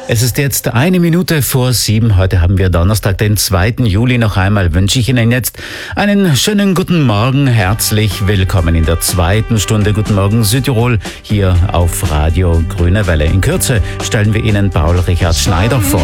Es ist jetzt 6:01. Heute haben wir Donnerstag, den 2. Juli. Noch einmal wünsche ich Ihnen jetzt einen schönen guten Morgen. Herzlich willkommen in der zweiten Stunde Guten Morgen Südtirol hier auf Radio Grüne Welle. In Kürze stellen wir Ihnen Paul Richard Schneider vor.